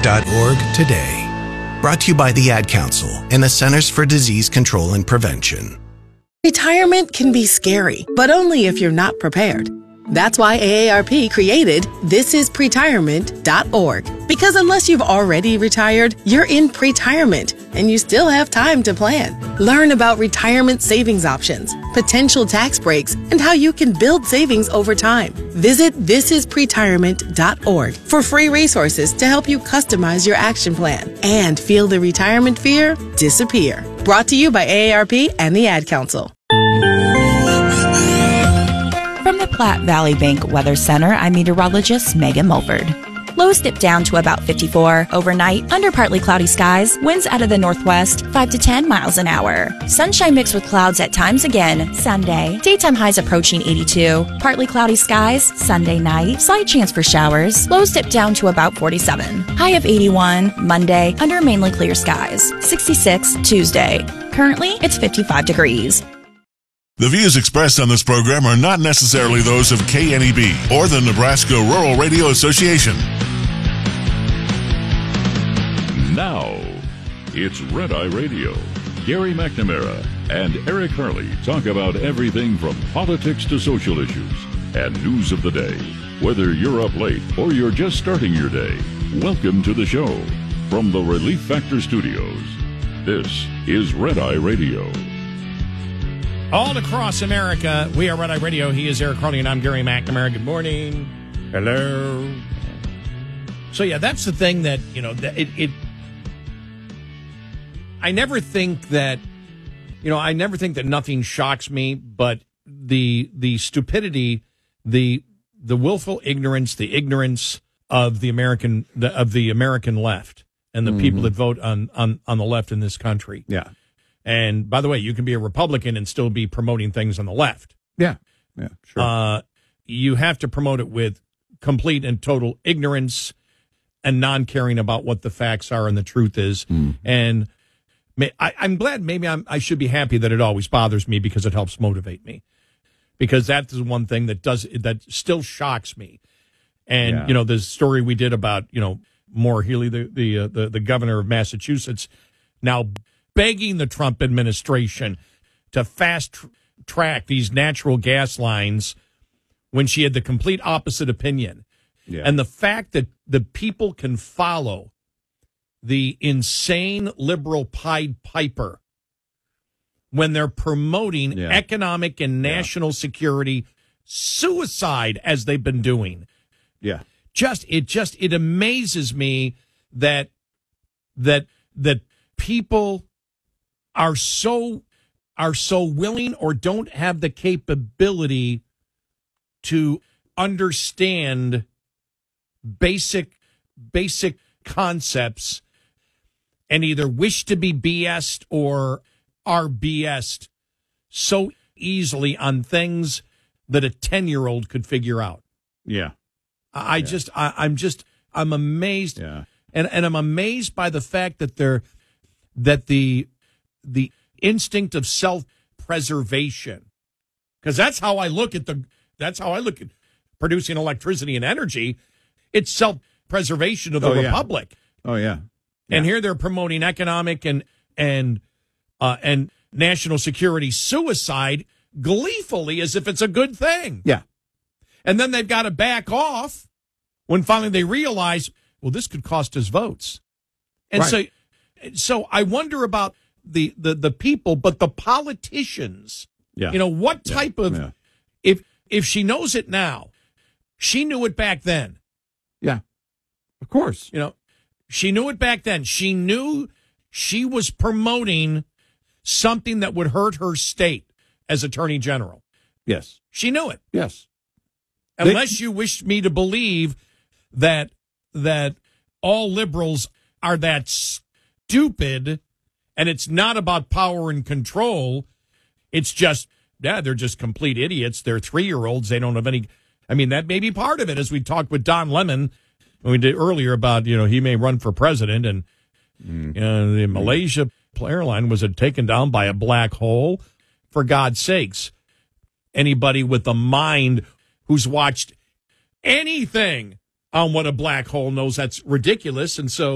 pretirement.org today. Brought to you by the Ad Council and the Centers for Disease Control and Prevention. Retirement can be scary, but only if you're not prepared. That's why AARP created thisispretirement.org. Because unless you've already retired, you're in pretirement, and you still have time to plan. Learn about retirement savings options, potential tax breaks, and how you can build savings over time. Visit thisispretirement.org for free resources to help you customize your action plan and feel the retirement fear disappear. Brought to you by AARP and the Ad Council. From the Platte Valley Bank Weather Center, I'm meteorologist Megan Mulford. Lows dip down to about 54. Overnight, under partly cloudy skies, winds out of the northwest, 5 to 10 miles an hour. Sunshine mixed with clouds at times again, Sunday. Daytime highs approaching 82. Partly cloudy skies, Sunday night. Slight chance for showers. Lows dip down to about 47. High of 81, Monday, under mainly clear skies. 66, Tuesday. Currently, it's 55 degrees. The views expressed on this program are not necessarily those of KNEB or the Nebraska Rural Radio Association. Now, it's Red Eye Radio. Gary McNamara and Eric Harley talk about everything from politics to social issues and news of the day. Whether you're up late or you're just starting your day, welcome to the show. From the Relief Factor Studios, this is Red Eye Radio. All across America, we are Red Eye Radio. He is Eric Harley, and I'm Gary McNamara. Good morning. Hello. So, yeah, that's the thing that, you know, I never think that, nothing shocks me, but the stupidity, the willful ignorance, the ignorance of the American left and the people that vote on the left in this country. Yeah. And by the way, you can be a Republican and still be promoting things on the left. Yeah, sure. You have to promote it with complete and total ignorance and non-caring about what the facts are and the truth is. And I'm glad, maybe I should be happy that it always bothers me because it helps motivate me. Because that is one thing that still shocks me. And, the story we did about, Maura Healey, the governor of Massachusetts, now begging the Trump administration to fast track these natural gas lines when she had the complete opposite opinion. Yeah. And the fact that the people can follow the insane liberal Pied Piper when they're promoting economic and national security suicide as they've been doing. Yeah. It amazes me that people are so willing or don't have the capability to understand basic concepts and either wish to be BS'd or are BS'd so easily on things that a 10-year-old could figure out. Yeah. I'm amazed. Yeah. And I'm amazed by the fact that the instinct of self-preservation, because that's how I look at producing electricity and energy. It's self-preservation of the republic. Oh yeah. And here they're promoting economic and national security suicide gleefully as if it's a good thing. Yeah. And then they've got to back off when finally they realize, well, this could cost us votes. And so I wonder about the people, but the politicians. Yeah. What type of if she knows it now, she knew it back then. Yeah. Of course. She knew it back then. She knew she was promoting something that would hurt her state as Attorney General. Yes. She knew it. Yes. Unless you wish me to believe that all liberals are that stupid and it's not about power and control. It's just, they're just complete idiots. They're 3-year-olds. They don't have any. I mean, that may be part of it, as we talked with Don Lemon when we did earlier about, he may run for president, and the Malaysia airline was taken down by a black hole. For God's sakes, anybody with a mind who's watched anything on what a black hole knows that's ridiculous. And so